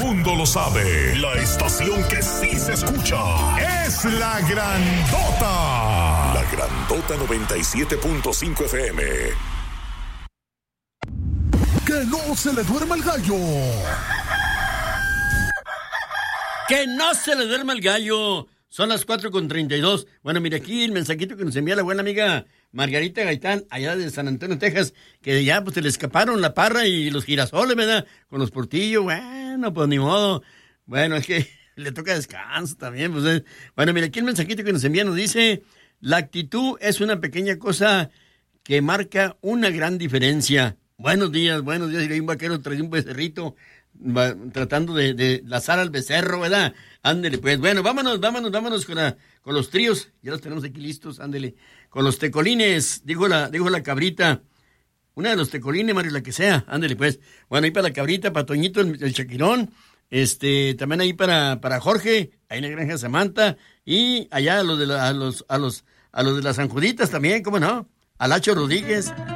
mundo lo sabe. La estación que sí se escucha es La Grandota. La Grandota 97.5 FM. ¡Que no se le duerma el gallo! ¡Que no se le duerma el gallo! Son las 4:32. Bueno, mire aquí el mensajito que nos envía la buena amiga Margarita Gaitán, allá de San Antonio, Texas, que ya pues se le escaparon la parra y los girasoles, ¿verdad? Con los portillos, bueno, pues ni modo. Bueno, es que le toca descanso también, pues. Bueno, mire aquí el mensajito que nos envía nos dice: la actitud es una pequeña cosa que marca una gran diferencia. Buenos días. Y hay un vaquero trae un becerrito tratando de lazar al becerro, ¿verdad? Ándele, pues. Bueno, vámonos con los tríos. Ya los tenemos aquí listos, ándele. Con los tecolines, dijo la cabrita. Una de los tecolines, Mario, la que sea. Ándele, pues. Bueno, ahí para la cabrita, para Toñito, el Chaquirón. También ahí para Jorge, ahí en la granja Samantha. Y allá a los de las San Juditas también, ¿cómo no? A Lacho Rodríguez,